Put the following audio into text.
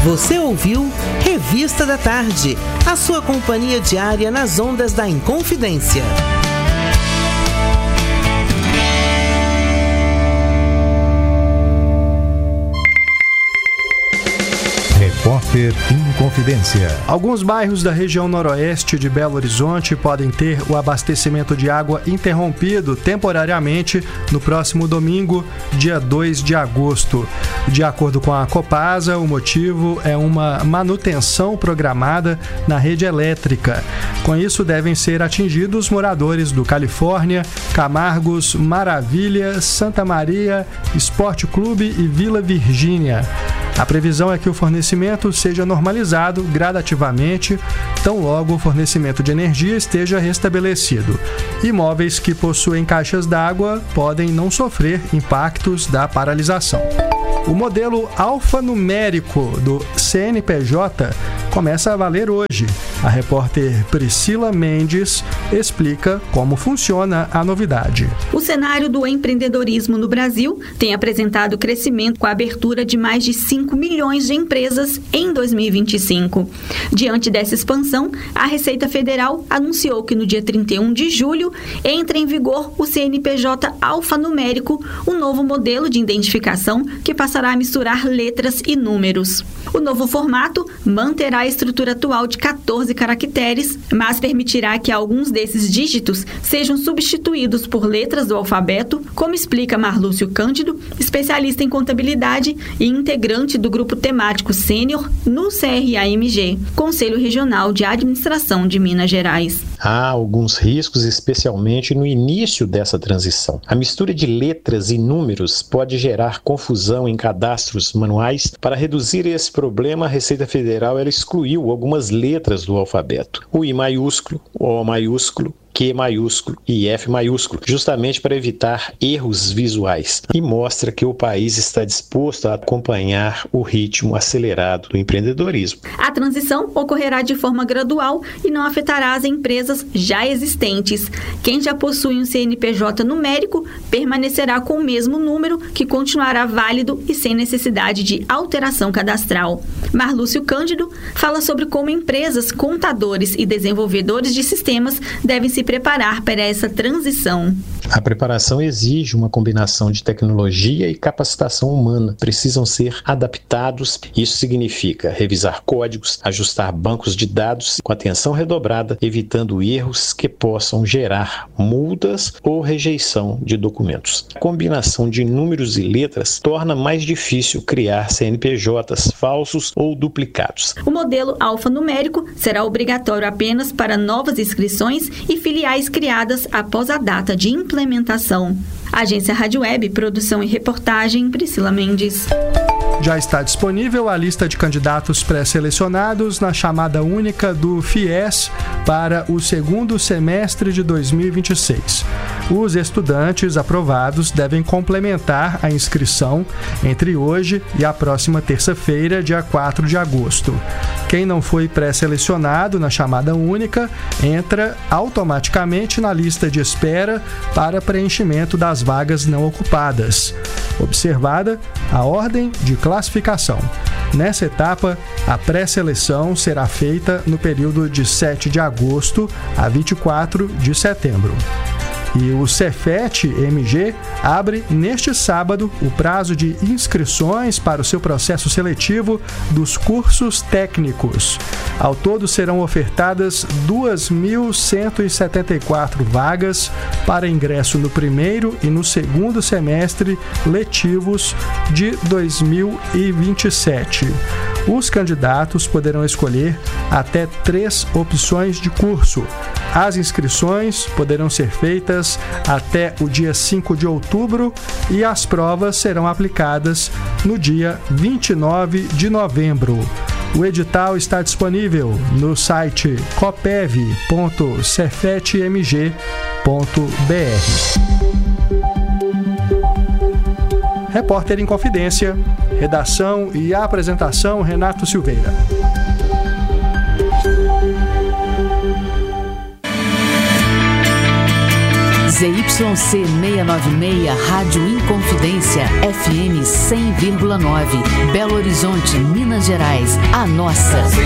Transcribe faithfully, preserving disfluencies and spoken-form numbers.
Você ouviu Revista da Tarde, a sua companhia diária nas ondas da Inconfidência. Repórter Inconfidência. Alguns bairros da região noroeste de Belo Horizonte podem ter o abastecimento de água interrompido temporariamente no próximo domingo, dia dois de agosto. De acordo com a Copasa, o motivo é uma manutenção programada na rede elétrica. Com isso, devem ser atingidos moradores do Califórnia, Camargos, Maravilha, Santa Maria, Esporte Clube e Vila Virgínia. A previsão é que o fornecimento seja normalizado gradativamente, tão logo o fornecimento de energia esteja restabelecido. Imóveis que possuem caixas d'água podem não sofrer impactos da paralisação. O modelo alfanumérico do C N P J começa a valer hoje. A repórter Priscila Mendes explica como funciona a novidade. O cenário do empreendedorismo no Brasil tem apresentado crescimento com a abertura de mais de cinco milhões de empresas em dois mil e vinte e cinco. Diante dessa expansão, a Receita Federal anunciou que no dia trinta e um de julho entra em vigor o C N P J alfanumérico, um novo modelo de identificação que passará a misturar letras e números. O novo formato manterá a estrutura atual de catorze caracteres, mas permitirá que alguns desses dígitos sejam substituídos por letras do alfabeto, como explica Marlúcio Cândido, especialista em contabilidade e integrante do grupo temático sênior no C R A M G, Conselho Regional de Administração de Minas Gerais. Há alguns riscos, especialmente no início dessa transição. A mistura de letras e números pode gerar confusão em cadastros manuais. Para reduzir esse problema, a Receita Federal ela excluiu algumas letras do alfabeto. O I maiúsculo, o O maiúsculo, Q maiúsculo e F maiúsculo, justamente para evitar erros visuais. E mostra que o país está disposto a acompanhar o ritmo acelerado do empreendedorismo. A transição ocorrerá de forma gradual e não afetará as empresas já existentes. Quem já possui um C N P J numérico permanecerá com o mesmo número, que continuará válido e sem necessidade de alteração cadastral. Marlúcio Cândido fala sobre como empresas, contadores e desenvolvedores de sistemas devem se preparar para essa transição. A preparação exige uma combinação de tecnologia e capacitação humana. Precisam ser adaptados. Isso significa revisar códigos, ajustar bancos de dados com atenção redobrada, evitando erros que possam gerar multas ou rejeição de documentos. A combinação de números e letras torna mais difícil criar C N P Js falsos ou duplicados. O modelo alfanumérico será obrigatório apenas para novas inscrições e filiais criadas após a data de implementação. Agência Rádio Web, produção e reportagem, Priscila Mendes. Já está disponível a lista de candidatos pré-selecionados na chamada única do FIES para o segundo semestre de dois mil e vinte e seis. Os estudantes aprovados devem complementar a inscrição entre hoje e a próxima terça-feira, dia quatro de agosto. Quem não foi pré-selecionado na chamada única entra automaticamente na lista de espera para preenchimento das vagas não ocupadas. Observada a ordem de classificação. Nessa etapa, a pré-seleção será feita no período de sete de agosto a vinte e quatro de setembro. E o Cefet M G abre neste sábado o prazo de inscrições para o seu processo seletivo dos cursos técnicos. Ao todo serão ofertadas duas mil cento e setenta e quatro vagas para ingresso no primeiro e no segundo semestre letivos de dois mil e vinte e sete. Os candidatos poderão escolher até três opções de curso. As inscrições poderão ser feitas até o dia cinco de outubro e as provas serão aplicadas no dia vinte e nove de novembro. O edital está disponível no site copev ponto cefetmg ponto br. Repórter em Confidência, redação e apresentação Renato Silveira. Z Y C seiscentos e noventa e seis, Rádio Inconfidência, F M cem vírgula nove, Belo Horizonte, Minas Gerais, a nossa.